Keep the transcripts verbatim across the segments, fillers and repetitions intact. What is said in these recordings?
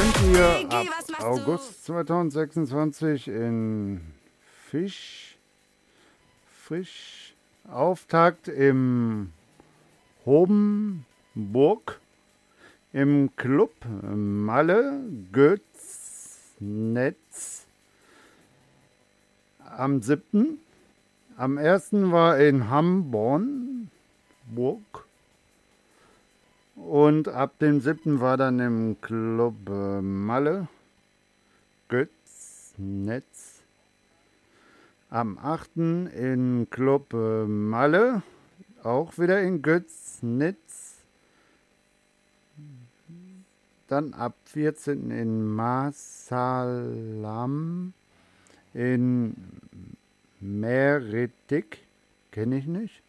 könnt ihr ab August zweitausendsechsundzwanzig in Fisch, Frisch, Auftakt im Hobenburg, im Club Malle, Götz, Netz, am siebten Am ersten war in Hamborn, Burg. Und ab dem siebten war dann im Club äh, Malle, Götz, Netz. Am achten in Club äh, Malle, auch wieder in Götz, Netz. Dann ab vierzehnten in Marsalam, in Meretik, kenne ich nicht.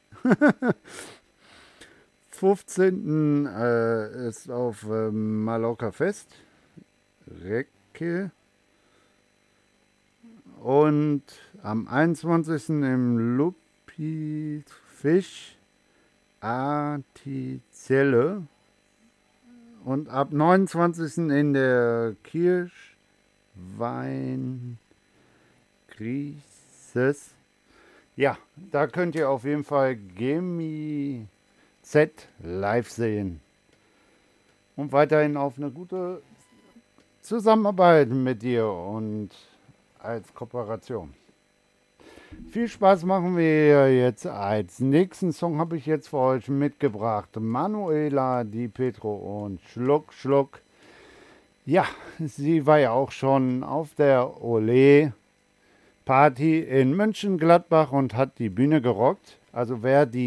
fünfzehnten Äh, ist auf äh, Mallorca Fest, Recke. Und am einundzwanzigsten im Lupi Fisch, Artizelle. Und ab neunundzwanzigsten in der Kirsch Wein Grieses. Ja, da könnt ihr auf jeden Fall Gemi Z live sehen. Und weiterhin auf eine gute Zusammenarbeit mit dir und als Kooperation. Viel Spaß machen wir jetzt. Als nächsten Song habe ich jetzt für euch mitgebracht Manuela Di Petro und Schluck Schluck. Ja, sie war ja auch schon auf der Ole Party in Mönchengladbach und hat die Bühne gerockt. Also wer die